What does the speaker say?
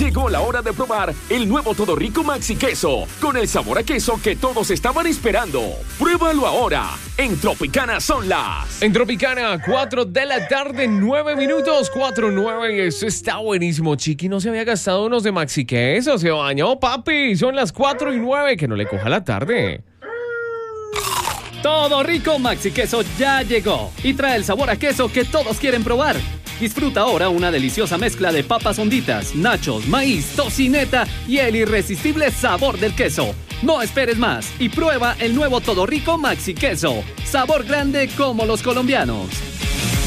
Llegó la hora de probar el nuevo Todo Rico Maxi Queso, con el sabor a queso que todos estaban esperando. Pruébalo ahora. En Tropicana son las... En Tropicana, 4 de la tarde, 9 minutos, 4:09. Eso está buenísimo. Chiqui no se había gastado unos de Maxi Queso. Se bañó, papi. Son las 4:09. Que no le coja la tarde. Todo Rico Maxi Queso ya llegó y trae el sabor a queso que todos quieren probar. Disfruta ahora una deliciosa mezcla de papas honditas, nachos, maíz, tocineta y el irresistible sabor del queso. No esperes más y prueba el nuevo Todo Rico Maxi Queso. Sabor grande como los colombianos.